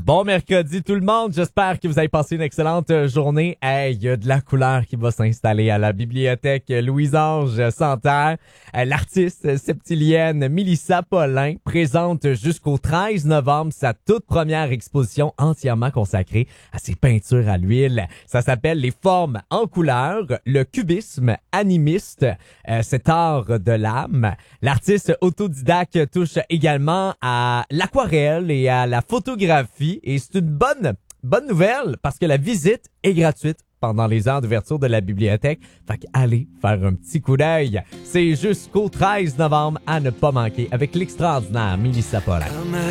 Bon mercredi tout le monde, j'espère que vous avez passé une excellente journée. Hey, il y a de la couleur qui va s'installer à la bibliothèque Louis-Ange Santerre. L'artiste septilienne Mélissa Paulin présente jusqu'au 13 novembre sa toute première exposition entièrement consacrée à ses peintures à l'huile. Ça s'appelle Les formes en couleur, le cubisme animiste, cet art de l'âme. L'artiste autodidacte touche également à l'aquarelle et à la photographie. Et c'est une bonne nouvelle parce que la visite est gratuite pendant les heures d'ouverture de la bibliothèque. Fait qu'allez faire un petit coup d'œil. C'est jusqu'au 13 novembre à ne pas manquer avec l'extraordinaire Mélissa Paulin.